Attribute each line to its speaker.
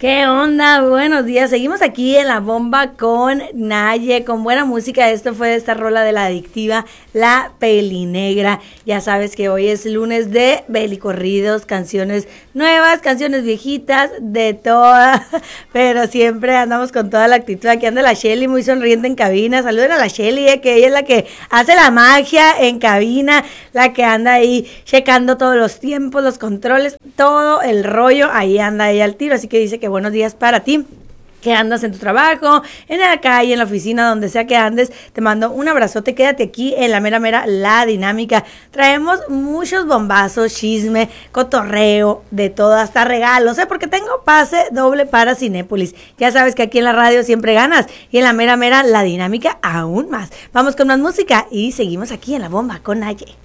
Speaker 1: ¿Qué onda? Buenos días. Seguimos aquí en La Bomba con Naye, con buena música. Esto fue esta rola de La Adictiva, La Pelinegra. Ya sabes que hoy es lunes de belicorridos, canciones nuevas, canciones viejitas, de todas. Pero siempre andamos con toda la actitud. Aquí anda la Shelly muy sonriente en cabina. Saluden a la Shelly, que ella es la que hace la magia en cabina, la que anda ahí checando todos los tiempos, los controles, todo el rollo. Ahí anda ella al tiro. Así que dice que buenos días para ti, que andas en tu trabajo, en la calle, en la oficina, donde sea que andes. Te mando un abrazote, quédate aquí en la mera, la dinámica. Traemos muchos bombazos, chisme, cotorreo, de todo, hasta regalos, porque tengo pase doble para Cinépolis. Ya sabes que aquí en la radio siempre ganas, y en la mera, la dinámica aún más. Vamos con más música y seguimos aquí en La Bomba con Naye.